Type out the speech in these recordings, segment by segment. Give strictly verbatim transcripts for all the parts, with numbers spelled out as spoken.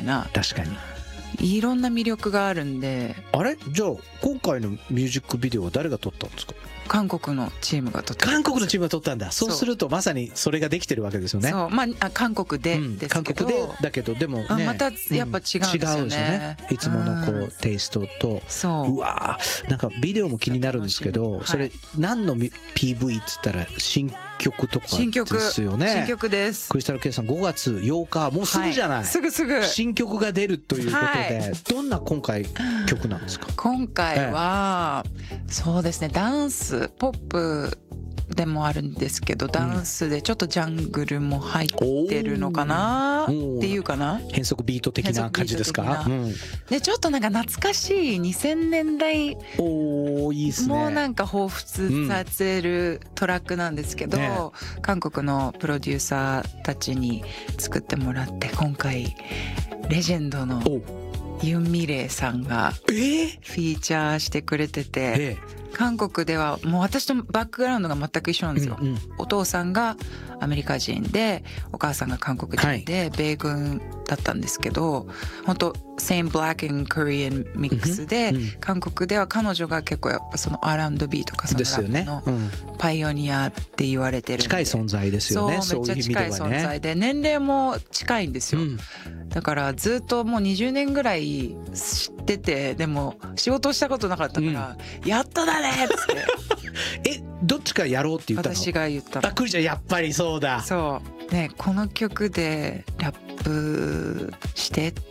いな、 確かにいろんな魅力があるんで。 あれじゃあ今回のミュージックビデオは誰が撮ったんですか？ 韓国のチームが撮った韓国のチームが撮ったんだ。そうするとまさにそれができてるわけですよね。 そう、まあ、韓国でですけど、 韓国でだけどでもねまたやっぱ違うんですよね、 うん、違うんですよね、いつものこう、うん、テイストと。 そう、 うわー、なんかビデオも気になるんですけど、はい、それ何の ピーブイ っつったら新曲とかですよね。 新曲です。 クリスタル K さんごがつようか、もうすぐじゃない、はい、 すぐすぐ新曲が出るということで、はい、どんな今回曲なんですか？今回は、ええ、そうですね、ダンスポップでもあるんですけど、ダンスでちょっとジャングルも入ってるのかなっていうかな、 変則ビート的な感じですか？うん、 でちょっとなんか懐かしいにせんねんだいおいいですね、 もうなんか彷彿させるトラックなんですけど、うんね、韓国のプロデューサーたちに作ってもらって、今回レジェンドのユン・ミレイさんがフィーチャーしてくれてて、えー韓国ではもう私とバックグラウンドが全く一緒なんですよ、うんうん、お父さんがアメリカ人でお母さんが韓国人で、はい、米軍だったんですけど、本当 same black and Korean ミックスで、うんうん、韓国では彼女が結構やっぱその アールアンドビー とかそのラップのパイオニアって言われてるんで、 近い存在ですよね。 そうめっちゃ近い存在で、年齢も近いんですよ、うん、だからずっともうにじゅうねんぐらい知ってて、でも仕事したことなかったから、うん、やっとだねっつってえ、どっちかやろうって言ったの？ 私が言ったの。 あ、クリちゃんやっぱりそうだ。 そうね、この曲でラップしてって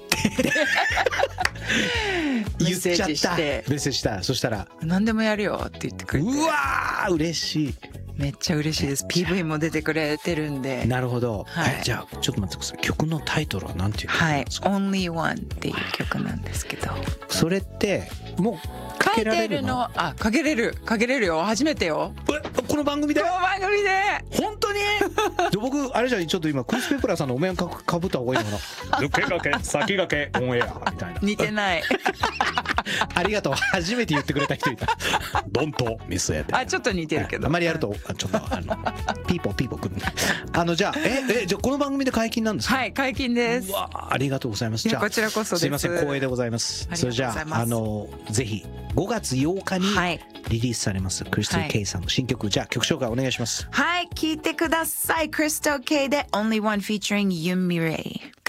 言っちゃった。メッセージして、メッセージした。そしたら何でもやるよって言ってくれて、 うわー嬉しい、 めっちゃ嬉しいです。 ピーブイ も出てくれてるんで。 なるほど、はい、じゃあちょっと待ってください。曲のタイトルは何ていう曲なんですか？ はい、Only One っていう曲なんですけど、 それってもうかけられるの？ あ、かけれるかけれるよ、初めてよ。 え、この番組で？ この番組で本当に？じゃ僕あれじゃちょっと今クリス・ペプラーさんのお面かかぶった方がいいのかな。抜けがけ先がけオンエアみたいな。 似てないありがとう、初めて言ってくれた人いた。ドンと見据えて。 あ、ちょっと似てるけど、 あまりやるとちょっとあのピーポーピーポーくる。あのじゃあええじゃあこの番組で解禁なんですか？ はい、解禁です。 うわ、ありがとうございます。 じゃあこちらこそです。 すいません、光栄でございます。それじゃああのぜひごがつようかにリリースされます、クリスタル K さんの新曲、はい、じゃあ曲紹介お願いします。 はい、聴いてください。クリスタル K で Only One featuring Yoon Mi Rae。